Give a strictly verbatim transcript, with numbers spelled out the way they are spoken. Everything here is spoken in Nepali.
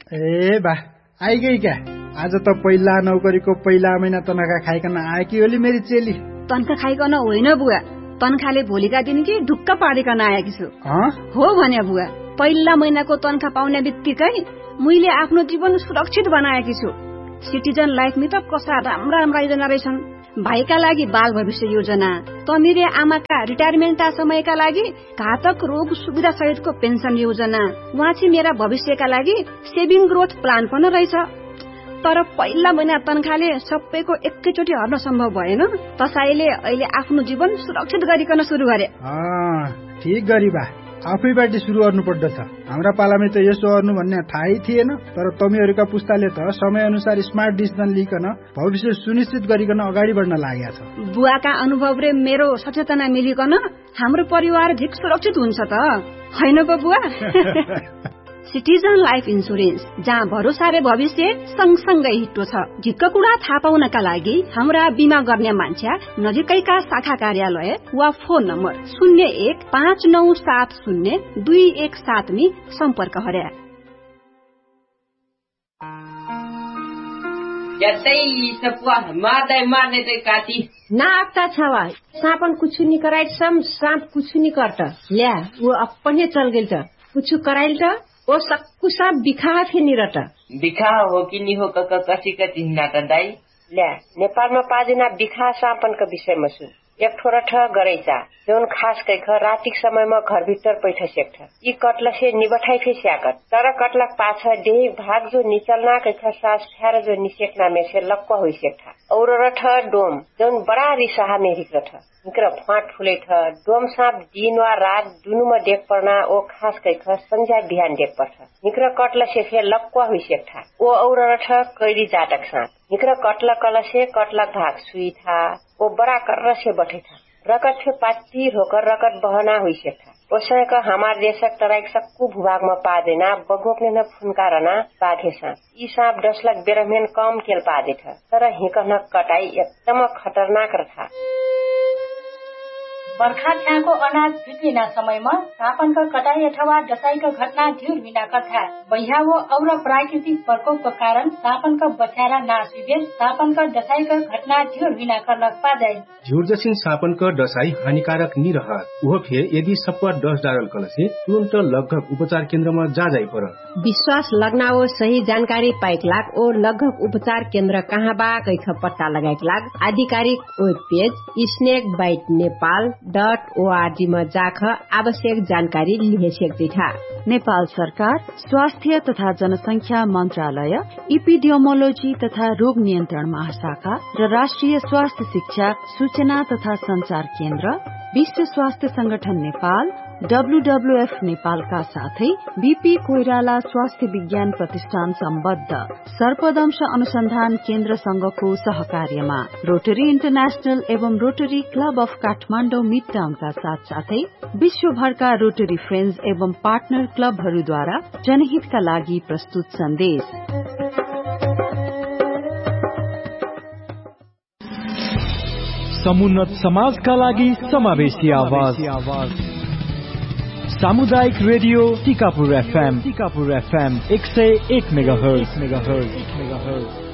ए बा आइगई क्या? आज त पहिला नौकरीको पहिला महिना तनखा खाइकन आएकी होली मेरी चेली। तनखा खाइकन होइन बुवा, तनखाले भोलिका दिन कि ढुक्क पारिकन आएकी छु। हो भने बुवा, पहिला महिनाको तनखा पाउने बित्तिकै मैले आफ्नो जीवन सुरक्षित बनाएकी छु। सिटिजन लाइफमा त कसा राम्रा राम्रा योजना रहेछन्। भाइका लागि बाल भविष्य योजना, तमिरे आमाका रिटायरमेन्टका समयका लागि घातक रोग सुविधा सहितको पेन्सन योजना, वाँची मेरा भविष्यका लागि सेभिङ ग्रोथ प्लान पनि रहेछ। तर पहिला महिना तनखाले सबैको एकैचोटि हर्न सम्भव भएन। त्यसैले अहिले आफ्नो जीवन सुरक्षित गरिकन सुरु गरे। ठीक गरी बा, आफैबाट सुरु गर्नु पर्दछ। हाम्रा पालामै त यसो गर्नु भन्ने थाहै थिएन। तर तमीहरूका पुस्ताले त समय अनुसार स्मार्ट डिसिजन लिइकन भविष्य सुनिश्चित गरिकन अगाडि बढ्न लागेका छ। बुवाका अनुभवले मेरो सचेतना मिलिकन हाम्रो परिवार झिक सुरक्षित हुन्छ त होइन पो बुवा? सिटिजन लाइफ इन्सुरेन्स, जहाँ भरोसा र भविष्य सँगसँगै हिट्टो छ। झिक्क कुरा थाहा पाउनका लागि हाम्रा बिमा गर्ने मान्छे नजिकैका शाखा कार्यालय वा फोन नम्बर शून्य एक पाँच नौ सात शून्य दुई एक सातमी सम्पर्क गरे। ना आता छवा सापन कुछ नहीं कराइट सम सांप कुछ नहीं करता ल्या वो अपने चल गेल त कुछ कराइल त ओ सक्कु सब बिखा फेनि रट बिखा हो कि नि हो क कसी क चिन्ना त दाइ ल्या नेपालमा पाजना बिखा सापनका विषयमा सुन। एक ठोरा ठ गरैचा जोन खास कैख रातिक समयमा घर भित्र पैठ सेक्ठ यी कटला से निबठाइ फे स्याकत तर कटलक पाछ देह भाग जो निचलना कैख सास फ्यार जो निसेक्ना में से लक्क होइ सेक्ठ और रठ डोम जोन बड़ा रिसाहा मेरिक रठ निकर फाट फुले ठ डोम साप दिन वा रात दुनुमा देख पर्ना ओ खास कैख संझा बिहान देख पर्छ निकर कटला से फे लक्क होइ सेक्ठ ओ और रठ कैरी जाटक साथ निकर कटला कलसे कटलक भाग सुई था ओ बड़ा कर से बैठे था रकत से पाती होकर रकत बहना हुई से था उसने का हमारे देशक तराइक सक्कू भूभाग में पा देना बगोपने न फुनका रहना बाधे सांप ई सांप दस लाख बेरहमेन कम केल पा दे था तर हिकन कटाई एकदम खतरनाक रहा। बर्खा छ्याको अनाज फिटिना समयमा सापनका कटाई अथवा डसाईका घटना ढिर बिना कथा बहियावो और प्राकृतिक प्रकोपका कारण सापनका बचारा नाश हुए सापनका डसाईका घटना ढिर बिना गर्न पादै झुर जसिन सापनका डसाई हानिकारक नि रह उहो फे यदि सप्पा दस डारल कलसे तुरन्त लगभग उपचार केन्द्रमा जा जाइ पर विश्वास लगनाओ सही जानकारी पाइक लाग ओ लगभग उपचार केन्द्र कहाँ बा कैख पत्ता लगाइक लाग आधिकारिक web page snake bite Nepal dot ORG में जाख आवश्यक जानकारी लिहे सक्दै था। नेपाल सरकार स्वास्थ्य तथा जनसंख्या मन्त्रालय इपिडियोमोलोजी तथा रोग नियन्त्रण महाशाखा र राष्ट्रिय स्वास्थ्य शिक्षा सूचना तथा संचार केन्द्र विश्व स्वास्थ्य संगठन नेपाल डब्ल्यूडब्ल्यूएफ नेपालका साथै बीपी कोइराला स्वास्थ्य विज्ञान प्रतिष्ठान सम्बद्ध सर्पदंश अनुसन्धान केन्द्र संघको सहकार्यमा रोटरी इन्टरनेशनल एवं rotary club of Kathmandu mid टाउनका साथ साथै विश्वभरका रोटरी फ्रेन्ड्स एवं पार्टनर क्लबहरूद्वारा जनहितका लागि प्रस्तुत सन्देश। समुन्नत समाजका लागि समावेशी आवाज सामुदायिक radio Tikapur FM Tikapur FM एक सय एक मेगाहर्ज मेगाहर्ज मेगाहर्ज